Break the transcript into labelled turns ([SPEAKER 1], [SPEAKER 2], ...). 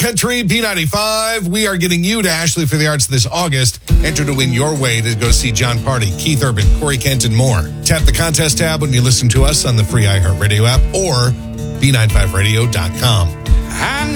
[SPEAKER 1] Country, B95. We are getting you to Ashley for the Arts this August. Enter to win your way to go see John Party, Keith Urban, Corey Kent, and more. Tap the contest tab when you listen to us on the free iHeartRadio app or B95radio.com.